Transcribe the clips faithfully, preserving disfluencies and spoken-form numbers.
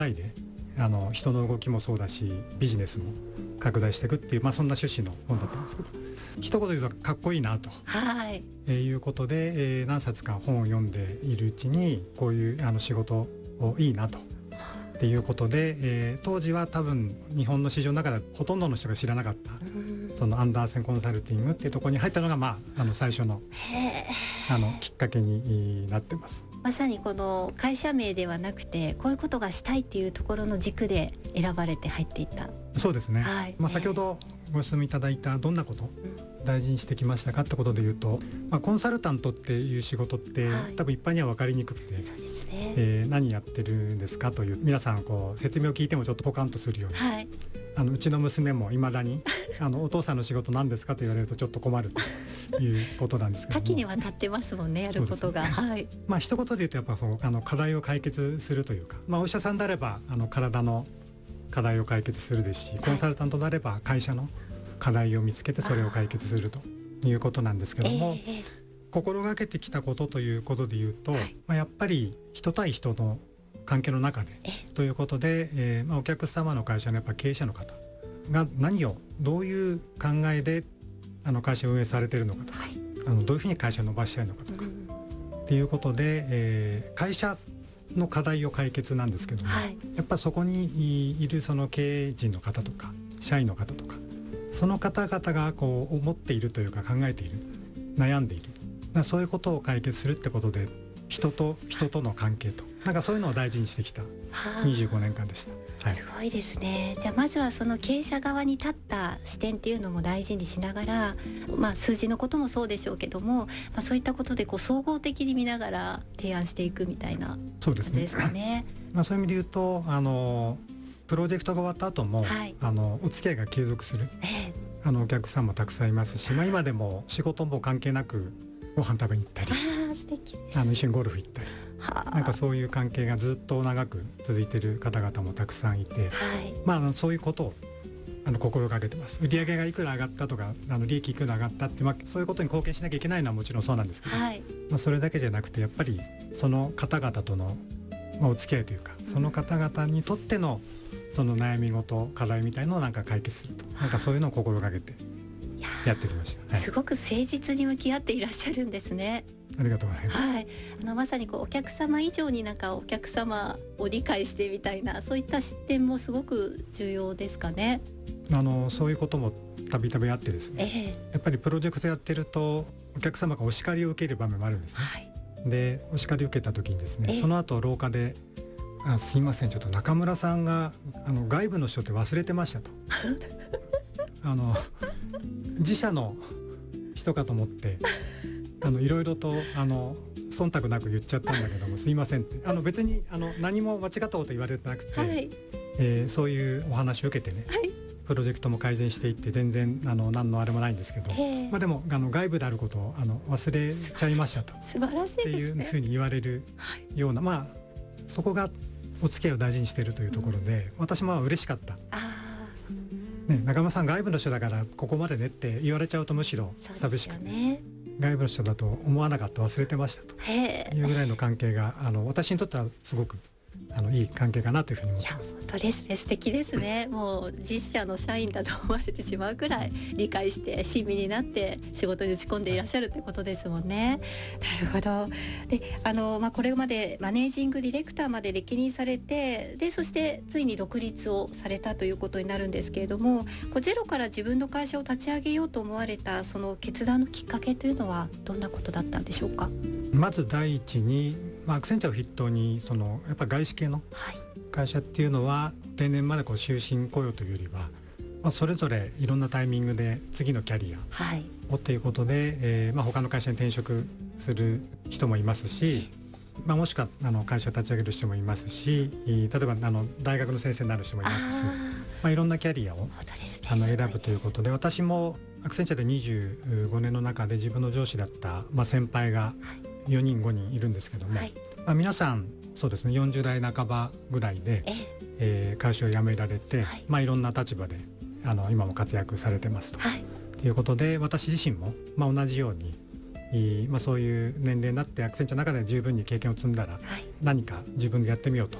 であの人の動きもそうだしビジネスも拡大していくっていう、まあ、そんな趣旨の本だったんですけど、一言で言うとかっこいいなと、 はい、 えー、いうことで、えー、何冊か本を読んでいるうちにこういうあの仕事をいいなとっていうことで、えー、当時は多分日本の市場の中でほとんどの人が知らなかったそのアンダーセンコンサルティングっていうところに入ったのが、まあ、あの最初のあのきっかけになってます。 まさにこの会社名ではなくてこういうことがしたいっていうところの軸で選ばれて入っていった。 そうですね、 はい、 まあ、先ほどご質問いただいたどんなこと、うん、大事にしてきましたかってことで言うと、まあ、コンサルタントっていう仕事って、はい、多分一般には分かりにくくて、 そうですね、 えー、何やってるんですかという皆さんこう説明を聞いてもちょっとポカンとするような、 はい、 あのうちの娘もいまだにあのお父さんの仕事何ですかと言われるとちょっと困るということなんですけども多岐にわたってますもんね、やることが、はい、 まあ一言で言うとやっぱそのあの課題を解決するというか、まあ、お医者さんであればあの体の課題を解決するですし、コンサルタントであれば会社の課題を見つけてそれを解決するということなんですけども、えー、心がけてきたことということでいうと、はい、まあ、やっぱり人対人の関係の中でということで、えーまあ、お客様の会社のやっぱ経営者の方が何をどういう考えであの会社を運営されているのかとか、はい、あのどういうふうに会社を伸ばしたいのかとか、うん、っていうことで、えー、会社の課題を解決なんですけども、はい、やっぱそこにいるその経営陣の方とか社員の方とかその方々がこう思っているというか考えている悩んでいる、そういうことを解決するってことで人と人との関係となんかそういうのを大事にしてきたにじゅうごねんかんでした。はい、 すごいですね。じゃあまずはその経営者側に立った視点っていうのも大事にしながら、まあ、数字のこともそうでしょうけども、まあ、そういったことでこう総合的に見ながら提案していくみたいなことですかね。 まあ、そういう意味で言うとあのプロジェクトが終わった後も、はい、あのお付き合いが継続する、えー、あのお客さんもたくさんいますし、まあ、今でも仕事も関係なくご飯食べに行ったり、 あ、素敵です。 あの一緒にゴルフ行ったり、なんかそういう関係がずっと長く続いている方々もたくさんいて、はい、まあ、そういうことをあの心がけてます。売上がいくら上がったとかあの利益いくら上がったって、まあ、そういうことに貢献しなきゃいけないのはもちろんそうなんですけど、はい、まあ、それだけじゃなくてやっぱりその方々との、まあ、お付き合いというかその方々にとってのその悩み事課題みたいのをなんか解決すると、なんかそういうのを心がけてやってきました。はい、 すごく誠実に向き合っていらっしゃるんですね。 ありがとうございます。 はい、あのまさにこうお客様以上になんかお客様を理解してみたいなそういった視点もすごく重要ですかね。 あのそういうこともたびたびあってですね、えー、やっぱりプロジェクトやってるとお客様がお叱りを受ける場面もあるんですね。はい、でお叱りを受けた時にですね、えー、その後廊下であすいませんちょっと中村さんがあの外部の人って忘れてましたとあの自社の人かと思ってあのいろいろとあの忖度なく言っちゃったんだけどもすいませんってあの別にあの何も間違ったこと言われてなくて、はい、えー、そういうお話を受けてね、はい、プロジェクトも改善していって全然あの何のあれもないんですけど、まあ、でもあの外部であることをあの忘れちゃいましたと素晴らしいですねっていうふうに言われるような、まあそこがお付き合いを大事にしているというところで、うん、私も嬉しかった。あ、ね、中村さん外部の人だからここまでねって言われちゃうとむしろ寂しくて、ね、外部の人だと思わなかった忘れてましたというぐらいの関係があの私にとってはすごくあのいい関係かなというふうに思ってます。 いや本当ですね、素敵ですね。もう実社の社員だと思われてしまうくらい理解して親身になって仕事に打ち込んでいらっしゃるってことですもんね。なるほど。であの、まあ、これまでマネージングディレクターまで歴任されてでそしてついに独立をされたということになるんですけれども、こうゼロから自分の会社を立ち上げようと思われたその決断のきっかけというのはどんなことだったんでしょうか。 まず第一に、まあ、アクセンチャーを筆頭にそのやっぱ外資系の会社っていうのは定年までこう終身雇用というよりは、まあ、それぞれいろんなタイミングで次のキャリアをということで、えーまあ、他の会社に転職する人もいますし、まあ、もしくはあの会社立ち上げる人もいますし、例えばあの大学の先生になる人もいますし、まあ、いろんなキャリアを、ね、あの選ぶということで、私もアクセンチャーでにじゅうごねんの中で自分の上司だった、まあ、先輩がよにんごにんいるんですけども、はい、まあ、皆さんそうですねよんじゅう代半ばぐらいで、ええー、会社を辞められて、はい、まあ、いろんな立場であの今も活躍されてますと、はい、ということで私自身も、まあ、同じように、まあ、そういう年齢になってアクセンチャーの中で十分に経験を積んだら、はい、何か自分でやってみようと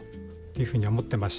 いうふうに思ってまし